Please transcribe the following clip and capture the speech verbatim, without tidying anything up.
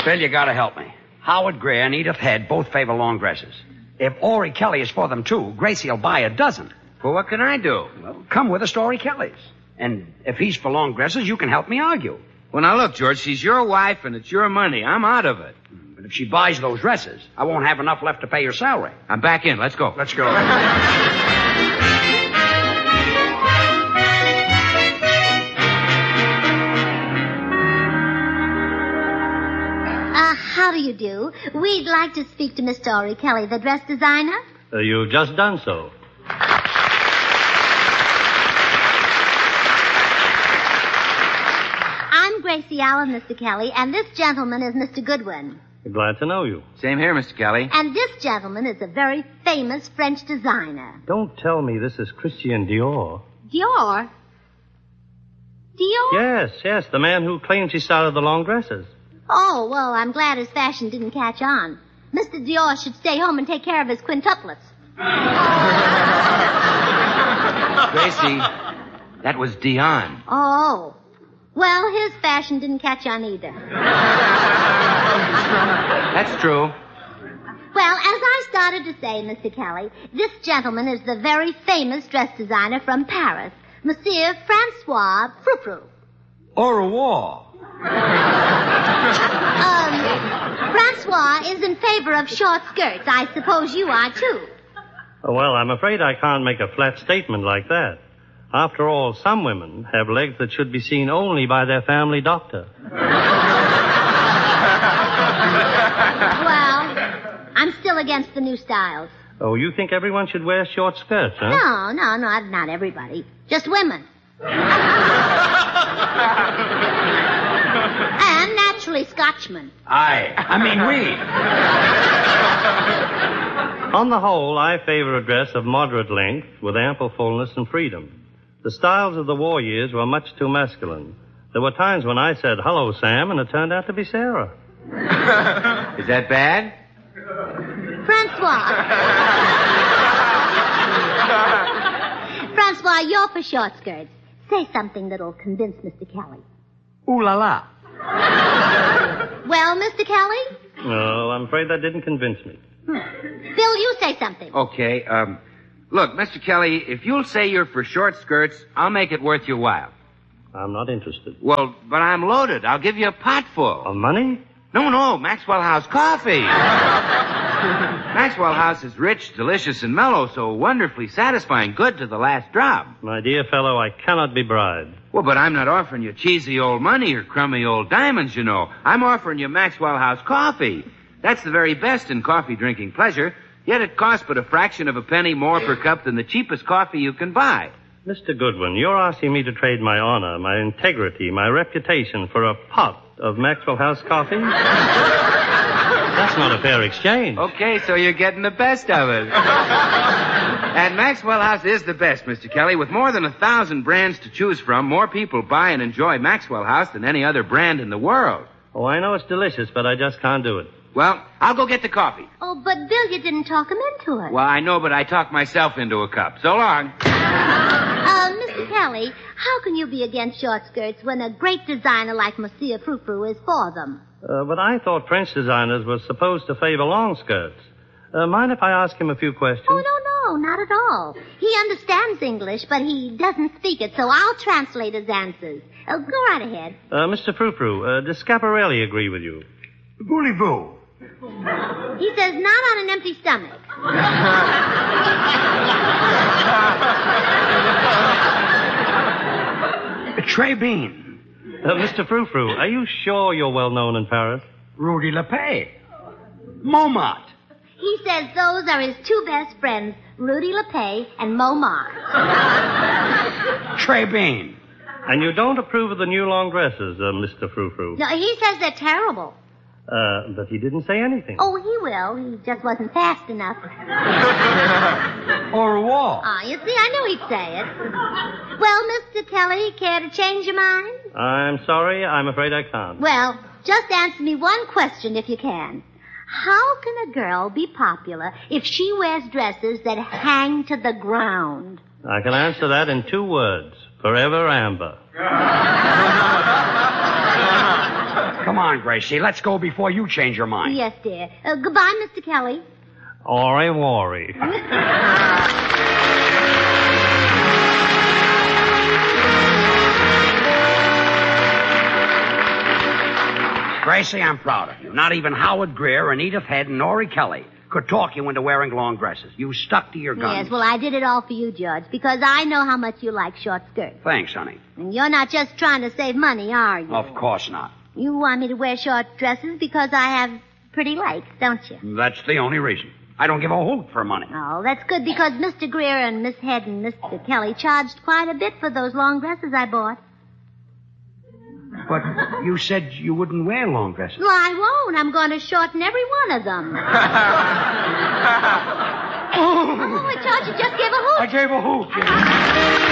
Bill, you gotta help me. Howard Greer and Edith Head both favor long dresses. If Ori Kelly is for them, too, Gracie'll buy a dozen. Well, what can I do? Well, come with us to Ori Kelly's. And if he's for long dresses, you can help me argue. Well, now, look, George, she's your wife and it's your money. I'm out of it. But if she buys those dresses, I won't have enough left to pay your salary. I'm back in. Let's go. Let's go. How do you do? We'd like to speak to Mister Ori Kelly, the dress designer. Uh, you've just done so. I'm Gracie Allen, Mister Kelly, and this gentleman is Mister Goodwin. Glad to know you. Same here, Mister Kelly. And this gentleman is a very famous French designer. Don't tell me this is Christian Dior. Dior? Dior? Yes, yes, the man who claims he started the long dresses. Oh, well, I'm glad his fashion didn't catch on. Mister Dior should stay home and take care of his quintuplets. Gracie, that was Dion. Oh. Well, his fashion didn't catch on either. That's true. Well, as I started to say, Mister Kelly, this gentleman is the very famous dress designer from Paris, Monsieur Francois Frou-Frou. Au revoir. Um, Francois is in favor of short skirts. I suppose you are, too. Oh, well, I'm afraid I can't make a flat statement like that. After all, some women have legs that should be seen only by their family doctor. Well, I'm still against the new styles. Oh, you think everyone should wear short skirts, huh? No, no, no, not everybody. Just women. And naturally Scotchmen. I, I mean we. On the whole, I favor a dress of moderate length with ample fullness and freedom. The styles of the war years were much too masculine. There were times when I said, hello, Sam, and it turned out to be Sarah. Is that bad? Francois. Francois, you're for short skirts. Say something that'll convince Mister Kelly. Ooh la la. Well, Mister Kelly? No, I'm afraid that didn't convince me. Hmm. Bill, you say something. Okay, um, look, Mister Kelly, if you'll say you're for short skirts, I'll make it worth your while. I'm not interested. Well, but I'm loaded. I'll give you a pot full. Of money? No, no, Maxwell House coffee. Maxwell House is rich, delicious, and mellow, so wonderfully satisfying, good to the last drop. My dear fellow, I cannot be bribed. Well, but I'm not offering you cheesy old money or crummy old diamonds, you know. I'm offering you Maxwell House coffee. That's the very best in coffee drinking pleasure, yet it costs but a fraction of a penny more per cup than the cheapest coffee you can buy. Mister Goodwin, you're asking me to trade my honor, my integrity, my reputation for a pot of Maxwell House coffee? That's not a fair exchange. Okay, so you're getting the best of it. And Maxwell House is the best, Mister Kelly. With more than a thousand brands to choose from, more people buy and enjoy Maxwell House than any other brand in the world. Oh, I know it's delicious, but I just can't do it. Well, I'll go get the coffee. Oh, but Bill, you didn't talk him into it. Well, I know, but I talked myself into a cup. So long. Uh, Mister Kelly, how can you be against short skirts when a great designer like Monsieur Frou-Frou is for them? Uh, but I thought French designers were supposed to favor long skirts. Uh, mind if I ask him a few questions? Oh, no, no, not at all. He understands English, but he doesn't speak it, so I'll translate his answers. Uh, go right ahead. Uh, Mister Frou-Frou, uh, does Scaparelli agree with you? Voulez-vous? He says not on an empty stomach. Très bien. Uh, Mister Frou-Frou, are you sure you're well known in Paris? Rudy Lepay. Montmartre. He says those are his two best friends, Rudy Lepay and Montmartre. Très bien. And you don't approve of the new long dresses, uh, Mister Frou-Frou? No, he says they're terrible. Uh, but he didn't say anything. Oh, he will. He just wasn't fast enough. Au revoir. Ah, you see, I knew he'd say it. Well, Mister Kelly, care to change your mind? I'm sorry, I'm afraid I can't. Well, just answer me one question if you can. How can a girl be popular if she wears dresses that hang to the ground? I can answer that in two words. Forever Amber. Come Come on, Gracie. Let's go before you change your mind. Yes, dear. Uh, goodbye, Mister Kelly. Au revoir. Gracie, I'm proud of you. Not even Howard Greer and Edith Head and Nori Kelly could talk you into wearing long dresses. You stuck to your guns. Yes, well, I did it all for you, George, because I know how much you like short skirts. Thanks, honey. And you're not just trying to save money, are you? Of course not. You want me to wear short dresses because I have pretty legs, don't you? That's the only reason. I don't give a hoot for money. Oh, that's good because Mister Greer and Miss Head and Mister Kelly charged quite a bit for those long dresses I bought. But you said you wouldn't wear long dresses. Well, I won't. I'm going to shorten every one of them. Oh, George, you just gave a hoot. I gave a hoot.